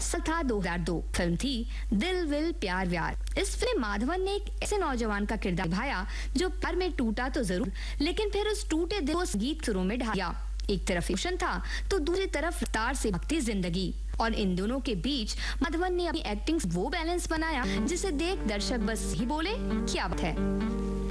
साल था 2002। फिल्म थी दिल विल प्यार व्यार। इस फिल्म माधवन ने एक ऐसे नौजवान का किरदार निभाया जो प्यार में टूटा तो जरूर, लेकिन फिर उस टूटे दिल को संगीत सुरों में ढाल दिया। एक तरफ इमोशन था तो दूसरी तरफ रफ्तार से भक्ति जिंदगी, और इन दोनों के बीच माधवन ने अपनी एक्टिंग वो बैलेंस बनाया जिसे देख दर्शक बस ही बोले क्या बात है।